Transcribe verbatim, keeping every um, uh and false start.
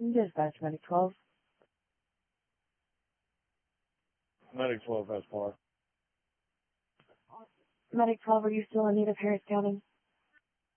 Dispatch, Medic twelve. Medic twelve has par. Medic twelve, are you still in need of Harris County?